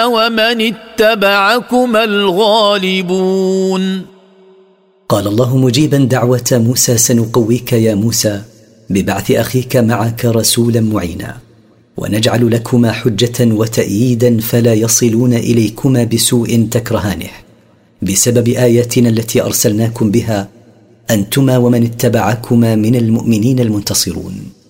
ومن اتبعكما الغالبون. قال الله مجيبا دعوة موسى: سنقويك يا موسى ببعث أخيك معك رسولا معينا، ونجعل لكما حجة وتأييدا فلا يصلون إليكما بسوء تكرهانه، بسبب آياتنا التي أرسلناكم بها أنتما ومن اتبعكما من المؤمنين المنتصرون.